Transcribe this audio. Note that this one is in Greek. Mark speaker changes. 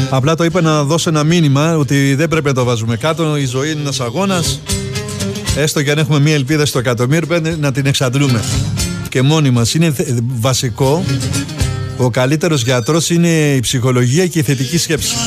Speaker 1: Απλά το είπα να δώσω ένα μήνυμα ότι δεν πρέπει να το βάζουμε κάτω. Η ζωή είναι ένας αγώνας. Έστω και αν έχουμε μία ελπίδα στο εκατομμύριο, πρέπει να την εξαντλούμε. Και μόνοι μας. Είναι βασικό. Ο καλύτερος γιατρός είναι η ψυχολογία και η θετική σκέψη.